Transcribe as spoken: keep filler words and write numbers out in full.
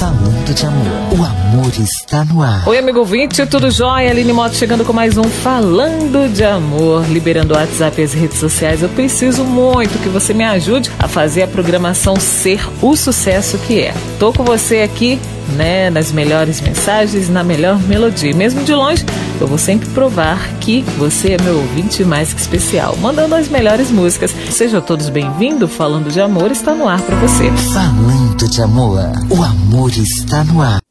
Falando de amor, o amor está no ar. Oi, amigo ouvinte, tudo jóia? Aline Moto chegando com mais um Falando de Amor, liberando o WhatsApp e as redes sociais. Eu preciso muito que você me ajude a fazer a programação ser o sucesso que é. Tô com você aqui, né, nas melhores mensagens, na melhor melodia. Mesmo de longe, eu vou sempre provar que você é meu ouvinte mais que especial, mandando as melhores músicas. Sejam todos bem-vindos, Falando de Amor está no ar para você. Falando de amor, o amor está no ar.